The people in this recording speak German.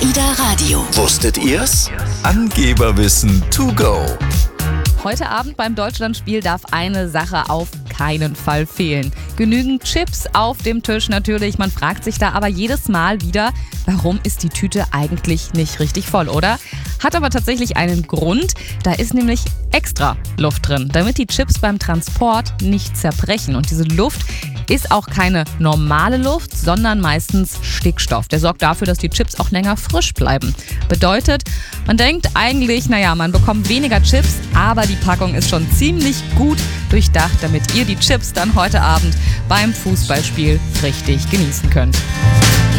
AIDA Radio. Wusstet ihr's? Angeberwissen to go. Heute Abend beim Deutschlandspiel darf eine Sache auf keinen Fall fehlen. Genügend Chips auf dem Tisch natürlich. Man fragt sich da aber jedes Mal wieder, warum ist die Tüte eigentlich nicht richtig voll, oder? Hat aber tatsächlich einen Grund. Da ist nämlich extra Luft drin, damit die Chips beim Transport nicht zerbrechen. Und diese Luft ist auch keine normale Luft, sondern meistens Stickstoff. Der sorgt dafür, dass die Chips auch länger frisch bleiben. Bedeutet, man denkt eigentlich, man bekommt weniger Chips, aber die Packung ist schon ziemlich gut durchdacht, damit ihr die Chips dann heute Abend beim Fußballspiel richtig genießen könnt.